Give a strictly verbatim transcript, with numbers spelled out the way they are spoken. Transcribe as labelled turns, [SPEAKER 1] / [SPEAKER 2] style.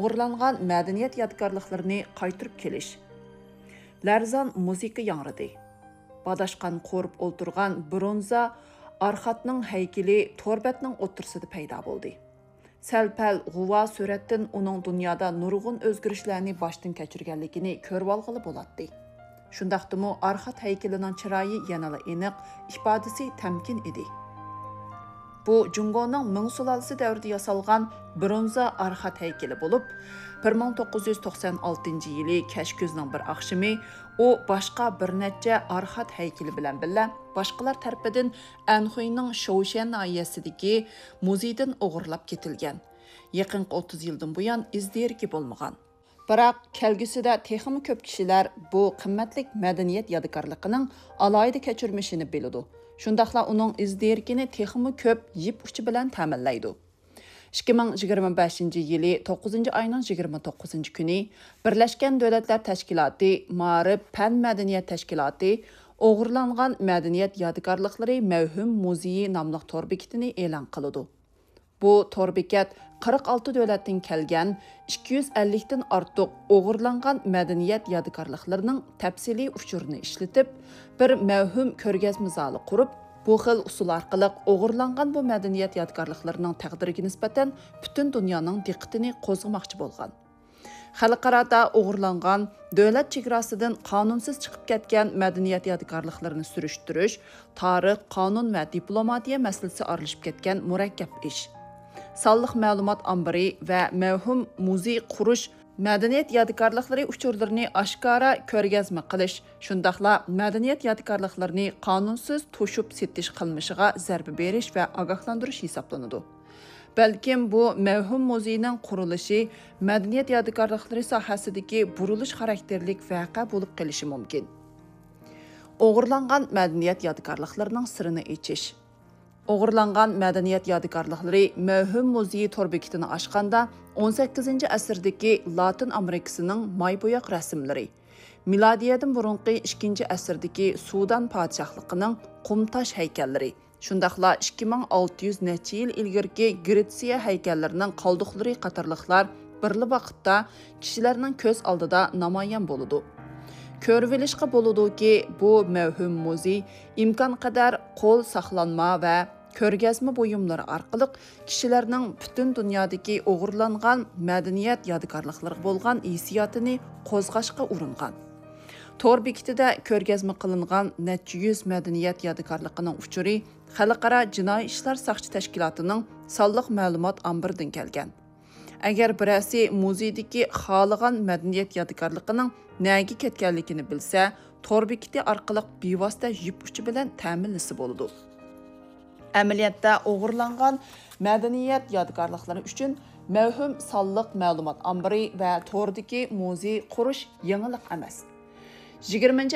[SPEAKER 1] o'g'irlangan madaniyat yodgorliklarini qaytarib kelish. Larzon musiqa yangridi. Badashqan qo'rib o'ltirgan bronza Arxatning haykali torbetning o'ttirsida paydo bo'ldi. Səlpəl g'uva suratdan uning dunyoda nurg'un o'zgarishlarni boshdan kechirganligini ko'rib olg'ili bo'ladi. Shundaqdimi Arxat haykalining chiroyi yanada aniq, ifodasi tamkin edi. Bu Jungoning Ming sulolasi davrida yasalgan bronza Arxat haykali bo'lib, bir ming to'qqiz yuz to'qson oltinchi yili Kashkuzning bir oqshimi u boshqa bir necha Arxat haykali bilan birga boshqalar tarafidan Anxuyning Shoushan noyasidagi muzeydan o'g'irlab ketilgan. Yaqinqi o'ttiz yildan buyon izderki bo'lmagan. Biroq kelgusida texmi ko'p kishilar bu qimmatli madaniyat yodgorligining alohida kechirmishini biladi. Shundaqla uning izderkini texmi ko'p yip uchi bilan ta'minlaydi. ikki ming yigirma beshinchi yili to'qqizinchi oyning yigirma to'qqizinchi kuni Birlashgan Davlatlar Tashkiloti Ma'rif Fan madaniyat tashkiloti o'g'irlangan madaniyat yodgorliklari mavhum muzeyi nomli tor bekitini e'lon qildi. Bu tor bekat qirq olti davlatdan kelgan ikki yuz ellik dan ortiq o'g'irlangan madaniyat yodgorliklarining tafsiliy uchurini ishlatib, bir mavhum ko'rgazma zali qurib, bu xil usul orqali o'g'irlangan bu madaniyat yodgorliklarining taqdiriga nisbatan butun dunyoning diqqatini qo'zg'amoqchi bo'lgan. Xalqarada o'g'irlangan, davlat chegarasidan qonunsiz chiqib ketgan madaniyat yodgorliklarini surishtirish, tarix, qonun va diplomatiya masalasi aralashib ketgan murakkab ish. Sonliq ma'lumot ombiri va mavhum muzey qurish, madaniyat yodgorliklari uchurlarini oshkora ko'rgazma qilish, shundaqla madaniyat yodgorliklarini qonunsiz to'shib setish qilmishiga zarba berish va ogohlantirish hisoblanadi. Balkim bu mavhum muzeyning qurilishi madaniyat yodgorliklari sohasidagi burilish xarakterlik voqea bo'lib qolishi mumkin. O'g'irlangan madaniyat yodgorliklarining sirini echish. O'g'irlangan madaniyat yodgorliklari mavhum muzeyi tor bekitini ochganda o'n sakkizinchi asrdagi Latin Amerikasining maybo'yoq rasmlari, milodiyadan burunqi ikkinchi asrdagi Sudan podshohligining qumtosh haykallari, shundaqla ikki ming olti yuz necha yil ilgirki Gretsiya haykallarining qoldiqlari qatorliqlar birli vaqtda kishilarning ko'z oldida namoyon bo'ladi. Ko'rib olishga bo'ladi-ki, bu mavhum muzey imkon qadar qo'l saqlanma va ko'rgazma buyumlari orqali kishilarning butun dunyodagi o'g'irlangan madaniyat yodgorliklariga bo'lgan hissiyotini qo'zg'ashga uringan. Tor bekitida ko'rgazma qilingan necha yuz madaniyat yodgorligining uchuri Xalqaro jinoiy ishlar soqchi tashkilotining sonliq ma'lumot ombiridan kelgan. Agar birasi muzeydagi xohlagan madaniyat yodgorligining nega ketganligini bilsa, tor bekiti orqali bevosita yip uchi bilan ta'minlasa bo'ladi. Amaliyotda o'g'irlangan madaniyat yodgorliklari uchun mavhum sonliq ma'lumot ombiri va tordagi muzey qurish yangilik emas. yigirmanchi